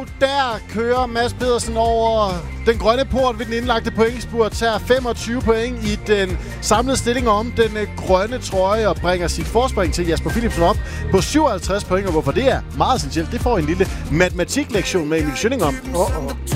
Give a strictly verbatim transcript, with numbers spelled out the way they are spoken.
Og der kører Mads Pedersen over den grønne port ved den indlagte pointspurt, tager femogtyve point i den samlede stilling om den grønne trøje og bringer sit forspring til Jasper Philipsen op på syvoghalvtreds point. Og hvorfor det er meget essentielt, det får en lille matematiklektion med Emil Schønning om. Oh, oh.